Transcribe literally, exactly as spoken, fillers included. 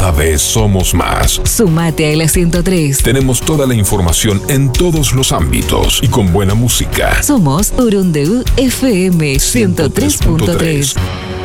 Cada vez somos más. Sumate a la ciento tres. Tenemos toda la información en todos los ámbitos y con buena música. Somos Urundeu F M ciento tres punto tres.